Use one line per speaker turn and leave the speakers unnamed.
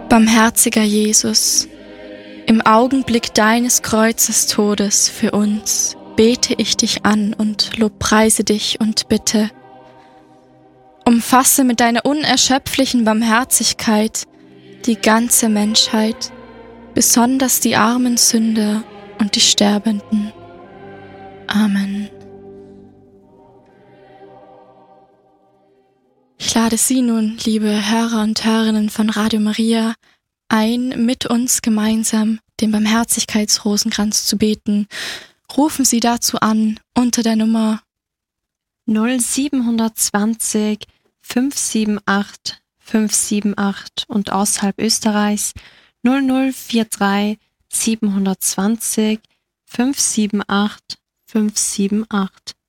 Barmherziger Jesus, im Augenblick deines Kreuzes Todes für uns bete ich dich an und lobpreise dich und bitte. Umfasse mit deiner unerschöpflichen Barmherzigkeit die ganze Menschheit, besonders die armen Sünder und die Sterbenden. Amen. Ich lade Sie nun, liebe Hörer und Hörerinnen von Radio Maria, ein, mit uns gemeinsam den Barmherzigkeitsrosenkranz zu beten. Rufen Sie dazu an unter der Nummer
0720 578 578 und außerhalb Österreichs 0043 720 578 578.